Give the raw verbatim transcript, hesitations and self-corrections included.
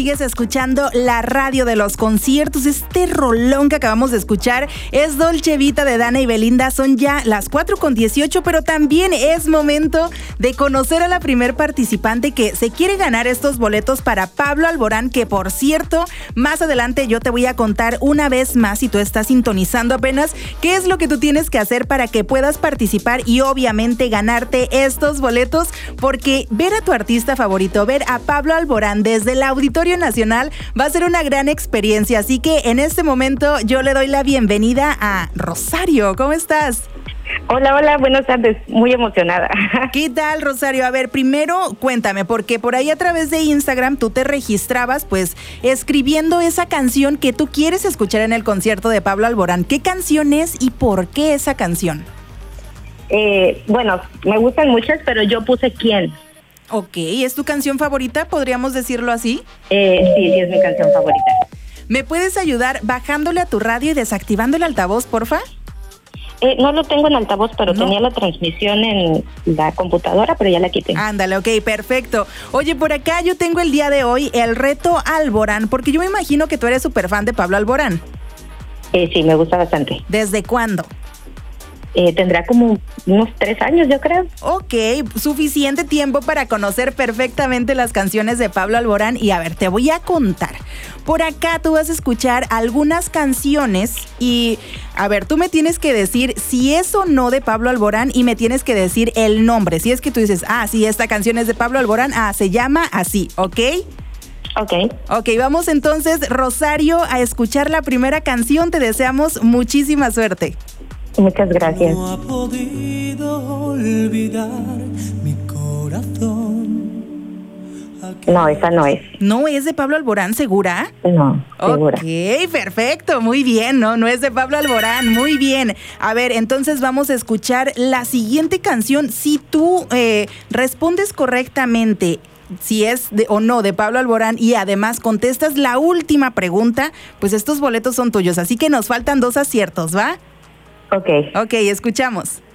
Sigues escuchando la radio de los conciertos. Este rolón que acabamos de escuchar es Dolce Vita de Dana y Belinda. Son ya las cuatro con dieciocho, pero también es momento de conocer a la primer participante que se quiere ganar estos boletos para Pablo Alborán, que por cierto, más adelante yo te voy a contar una vez más, si tú estás sintonizando apenas, qué es lo que tú tienes que hacer para que puedas participar y obviamente ganarte estos boletos, porque ver a tu artista favorito, ver a Pablo Alborán desde el Auditorio Nacional va a ser una gran experiencia. Así que en este momento yo le doy la bienvenida a Rosario. ¿Cómo estás? Hola, hola, buenas tardes. Muy emocionada. ¿Qué tal, Rosario? A ver, primero cuéntame, porque por ahí a través de Instagram tú te registrabas pues escribiendo esa canción que tú quieres escuchar en el concierto de Pablo Alborán. ¿Qué canción es y por qué esa canción? Eh, bueno, me gustan muchas, pero yo puse ¿Quién? Ok, ¿es tu canción favorita? ¿Podríamos decirlo así? Eh, sí, sí, es mi canción favorita. ¿Me puedes ayudar bajándole a tu radio y desactivando el altavoz, porfa? Eh, no lo tengo en altavoz, pero No. tenía la transmisión en la computadora, pero ya la quité. Ándale, ok, perfecto. Oye, por acá yo tengo el día de hoy el reto Alborán, porque yo me imagino que tú eres súper fan de Pablo Alborán. Eh, sí, me gusta bastante. ¿Desde cuándo? Eh, tendrá como unos tres años, yo creo. Ok, suficiente tiempo para conocer perfectamente las canciones de Pablo Alborán. Y a ver, te voy a contar. Por acá tú vas a escuchar algunas canciones y, a ver, tú me tienes que decir si es o no de Pablo Alborán y me tienes que decir el nombre. Si es que tú dices, ah, sí, esta canción es de Pablo Alborán, ah, se llama así, ¿ok? Ok. Ok, vamos entonces, Rosario, a escuchar la primera canción. Te deseamos muchísima suerte. Muchas gracias. No ha podido olvidar mi corazón. No, esa no es. ¿No es de Pablo Alborán, segura? No, segura. Ok, perfecto, muy bien, no, no es de Pablo Alborán, muy bien. A ver, entonces vamos a escuchar la siguiente canción. Si tú eh, respondes correctamente si es de, o no de Pablo Alborán y además contestas la última pregunta, pues estos boletos son tuyos, así que nos faltan dos aciertos, ¿va? Ok. Ok, escuchamos.